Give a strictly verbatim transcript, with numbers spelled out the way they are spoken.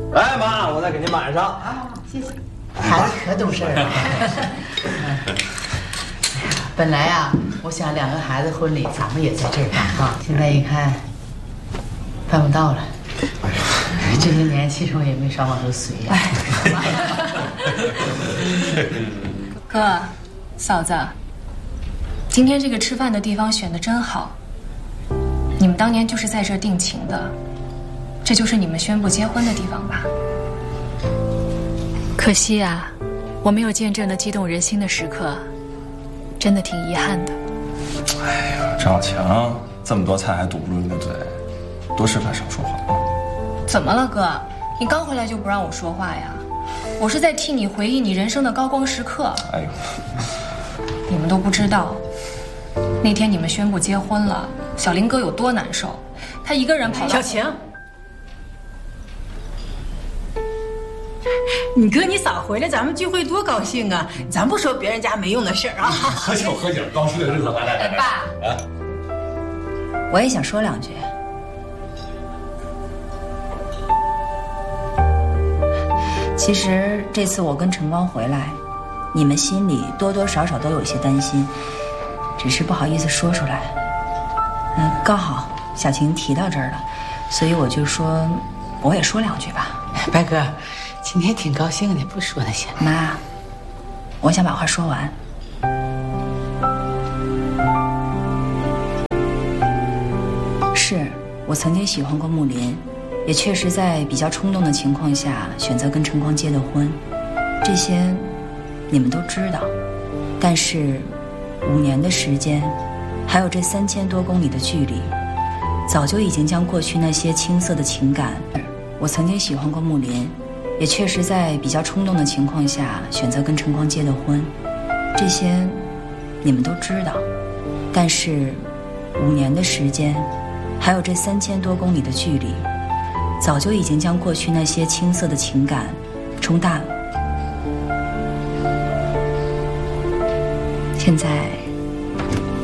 哎妈，我再给您满上。 啊，谢谢。孩子可懂事了。本来啊，我想两个孩子婚礼咱们也在这儿办哈，现在一看，办不到了。哎呀，这些年气冲也没少往出随呀。 哥，嫂子，今天这个吃饭的地方选的真好。你们当年就是在这儿定情的，这就是你们宣布结婚的地方吧？可惜啊，我没有见证那激动人心的时刻，真的挺遗憾的。 哎呀，张小强，这么多菜还堵不住你的嘴，多吃饭少说话。 怎么了，哥？你刚回来就不让我说话呀？我是在替你回忆你人生的高光时刻。 哎呦， 你们都不知道，那天你们宣布结婚了，小林哥有多难受，他一个人跑到…… 小晴，你哥你嫂回来，咱们聚会多高兴啊！咱不说别人家没用的事儿啊。 喝酒喝酒，高兴的日子来来来来。 爸， 啊， 我也想说两句。其实这次我跟晨光回来，你们心里多多少少都有一些担心，只是不好意思说出来。嗯，刚好小晴提到这儿了，所以我就说，我也说两句吧。 白哥，今天挺高兴的，不说那些。 妈，我想把话说完。是我曾经喜欢过木林，也确实在比较冲动的情况下选择跟晨光结的婚，这些你们都知道。但是五年的时间，还有这三千多公里的距离，早就已经将过去那些青涩的情感。我曾经喜欢过木林，也确实在比较冲动的情况下选择跟晨光结的婚，这些你们都知道。但是五年的时间，还有这三千多公里的距离，早就已经将过去那些青涩的情感冲淡了。现在